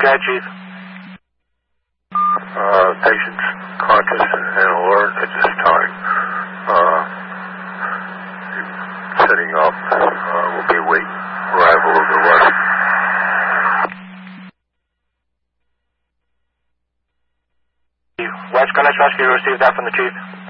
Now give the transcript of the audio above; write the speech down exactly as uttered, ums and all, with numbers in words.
Go ahead, Chief. Uh, patient's conscious and alert at this time. Uh, setting up. Uh, will be waiting arrival of the rescue. West Greenwich Rescue received that from the Chief.